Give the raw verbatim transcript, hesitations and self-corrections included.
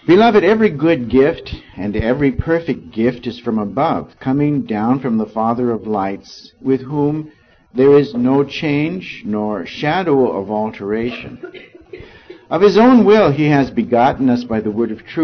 Beloved, every good gift and every perfect gift is from above, coming down from the Father of lights, with whom there is no change nor shadow of alteration. Of his own will he has begotten us by the word of truth,